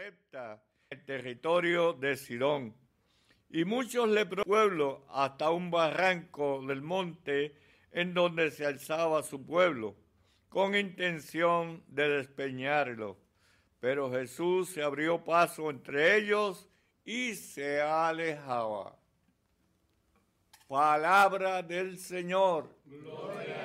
Sarepta, el territorio de Sidón. Y muchos le pueblo hasta un barranco del monte en donde se alzaba su pueblo, con intención de despeñarlo. Pero Jesús se abrió paso entre ellos y se alejaba. Palabra del Señor. Gloria